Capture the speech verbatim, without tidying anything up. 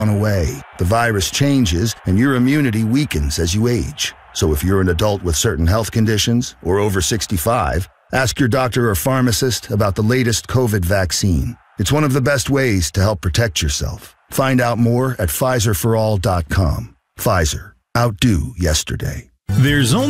away. The virus changes and your immunity weakens as you age. So if you're an adult with certain health conditions or over sixty-five, ask your doctor or pharmacist about the latest COVID vaccine. It's one of the best ways to help protect yourself. Find out more at Pfizer for all dot com. Pfizer. Outdo yesterday. There's only